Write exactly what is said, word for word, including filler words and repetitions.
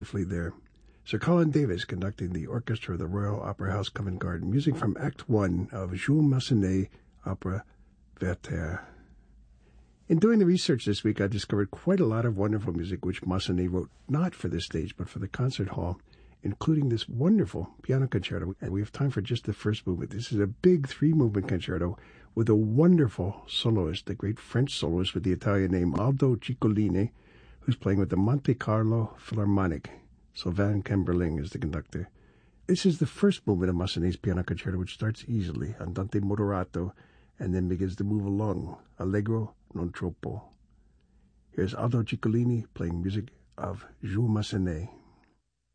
there. Sir Colin Davis conducting the orchestra of the Royal Opera House Covent Garden. Music from Act One of Jules Massenet opera Werther. In doing the research this week, I discovered quite a lot of wonderful music which Massenet wrote not for the stage but for the concert hall, including this wonderful piano concerto. And we have time for just the first movement. This is a big three-movement concerto with a wonderful soloist, the great French soloist with the Italian name Aldo Ciccolini, who's playing with the Monte Carlo Philharmonic. Sylvain Camberling is the conductor. This is the first movement of Massenet's piano concerto, which starts easily, andante moderato, and then begins to move along, allegro non troppo. Here's Aldo Ciccolini playing music of Jules Massenet.